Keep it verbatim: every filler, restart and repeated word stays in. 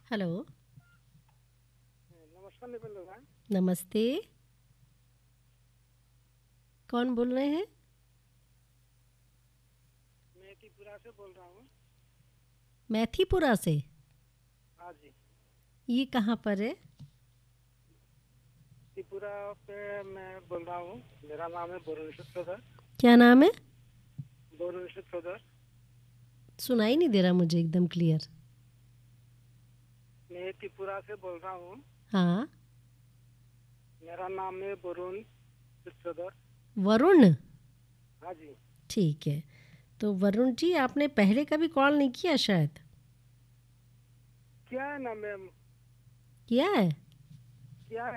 Hello. नमस्कार नितिन दादा। नमस्ते। कौन बोल रहे हैं? मैं त्रिपुरा से बोल रहा हूँ। मैथीपुरा से? हाँ जी। ये कहाँ पर है? त्रिपुरा पे मैं बोल रहा हूँ। मेरा नाम है बोरुणेश्वर चौधर। क्या नाम है? बोरुणेश्वर चौधर। सुनाई नहीं दे रहा मुझे एकदम क्लियर। मैं त्रिपुरा से बोल रहा हूँ। हाँ। मेरा नाम है बोरुण चौधर। वरुण? हाँ जी। ठीक है। तो वरुण जी, आपने पहले कभी कॉल नहीं किया शायद? क्या है ना मैम? किया है? क्या है